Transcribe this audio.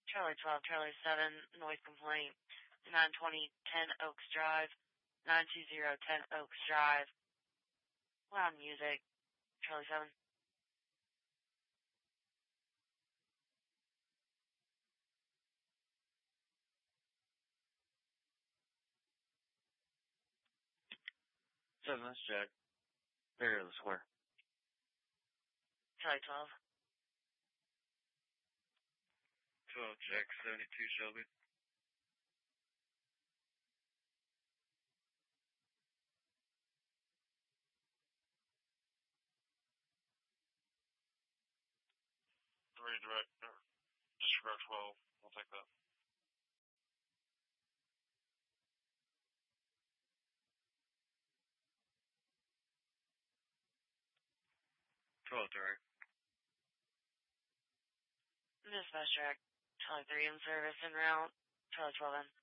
Charlie 12, Charlie 7, noise complaint, 920 10 Oaks Drive, 920 10 Oaks Drive. Loud music, Charlie 7. Seven, that's Jack. Barrier of the square. Charlie 12. 12, Jack, 72 Shelby. Three direct, disregard 12. I'll take that. Direct. Dispatch track, Charlie 3 in service en route, Charlie 12 in.